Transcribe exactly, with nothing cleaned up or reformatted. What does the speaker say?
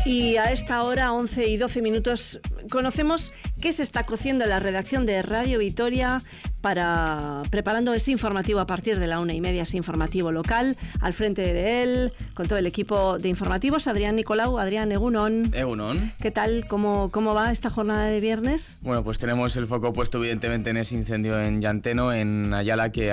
Y a esta hora, once y doce minutos, conocemos qué se está cociendo en la redacción de Radio Vitoria para preparando ese informativo a partir de la una y media, ese informativo local. Al frente de él, con todo el equipo de informativos, Adrián Nicolau. Adrián, Egunon. Egunon. ¿Qué tal? ¿Cómo, cómo va esta jornada de viernes? Bueno, pues tenemos el foco puesto evidentemente en ese incendio en Llanteno, en Ayala, que